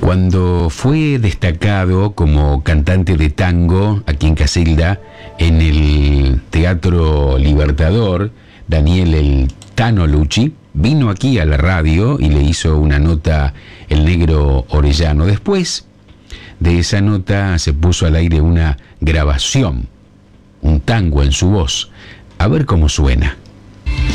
Cuando fue destacado como cantante de tango aquí en Casilda, en el Teatro Libertador, Daniel el Tano Lucci vino aquí a la radio y le hizo una nota el Negro Orellano. Después de esa nota se puso al aire una grabación, un tango en su voz. A ver cómo suena.